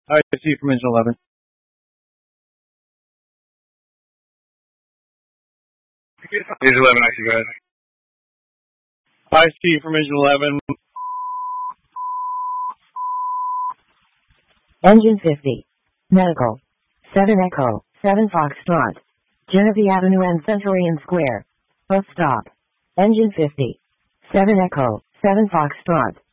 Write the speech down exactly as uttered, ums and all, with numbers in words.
I see from engine eleven. Engine eleven, actually, go ahead. I see from engine eleven. Engine fifty. Medical. seven Echo, seven Foxtrot. Genesee Avenue and Centurion Square. Bus stop. Engine fifty. seven Echo, seven Foxtrot.